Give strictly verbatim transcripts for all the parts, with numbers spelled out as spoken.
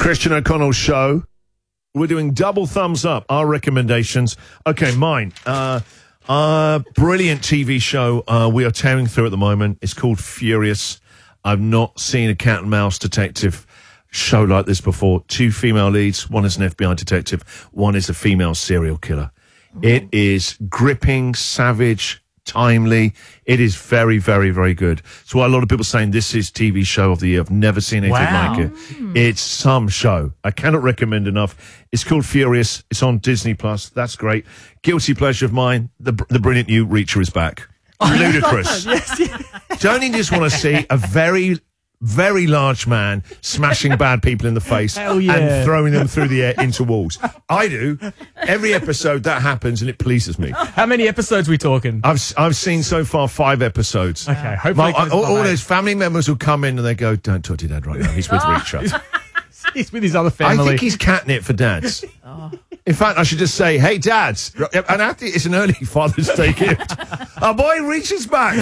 Christian O'Connell's show. We're doing double thumbs up, our recommendations. Okay, mine. Uh, uh, brilliant T V show uh, we are tearing through at the moment. It's called Furious. I've not seen a cat and mouse detective show like this before. Two female leads. One is an F B I detective. One is a female serial killer. Mm. It is gripping, savage, timely. It is very, very, very good. So a lot of people saying this is T V show of the year. I've never seen anything Wow. like it. Mm. It's some show. I cannot recommend enough. It's called Furious. It's on Disney Plus. That's great. Guilty pleasure of mine. The the brilliant new Reacher is back. Ludicrous. Yes, yes. Don't you just want to see a very, very large man smashing bad people in the face Hell yeah. and throwing them through the air into walls? I do. Every episode that happens and it pleases me. How many episodes are we talking? I've I've seen so far five episodes. Okay, hopefully My, it goes all, by all eight. those family members will come in and they go, "Don't talk to your dad right now. He's with Reacher." He's with his other I family. think he's catnip for dads. In fact, I should just say, "Hey, dads!" And I think it's an early Father's Day gift. Our boy Reacher's back.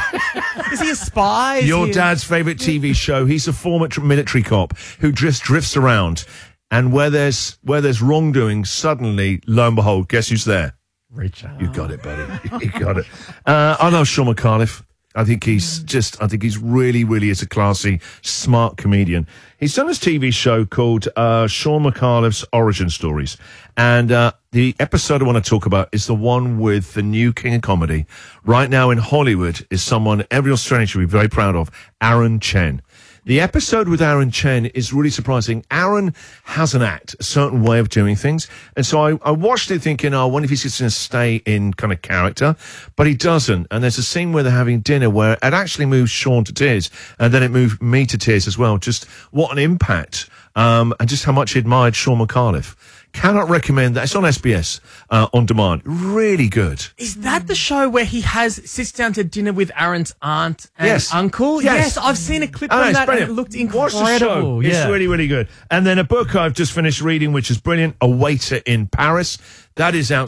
Is he a spy? Is Your he a- dad's favourite T V show. He's a former tr- military cop who just drifts around, and where there's where there's wrongdoing, suddenly, lo and behold, guess who's there? Reacher. You got it, buddy. You got it. Uh, I love Sean McAuliffe. I think he's just, I think he's really, really is a classy, smart comedian. He's done this T V show called uh, Sean McAuliffe's Origin Stories. And uh, the episode I want to talk about is the one with the new king of comedy. Right now in Hollywood is someone every Australian should be very proud of, Aaron Chen. The episode with Aaron Chen is really surprising. Aaron has an act, a certain way of doing things. And so I, I watched it thinking, oh, I wonder if he's just going to stay in kind of character. But he doesn't. And there's a scene where they're having dinner where it actually moves Sean to tears. And then it moved me to tears as well. Just what an impact. Um, and just how much he admired Sean McAuliffe. Cannot recommend that. It's on S B S uh, on demand. Really good. Is that the show where he has sits down to dinner with Aaron's aunt and Yes. uncle? Yes. I've seen a clip Oh, from it's that and brilliant. it looked Watch incredible. the show. Yeah. It's really, really good. And then a book I've just finished reading, which is brilliant, A Waiter in Paris. That is out